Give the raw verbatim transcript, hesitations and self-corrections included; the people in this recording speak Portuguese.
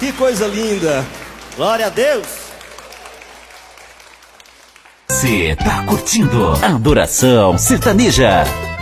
Que coisa linda. Glória a Deus. Você tá curtindo Adoração Sertaneja.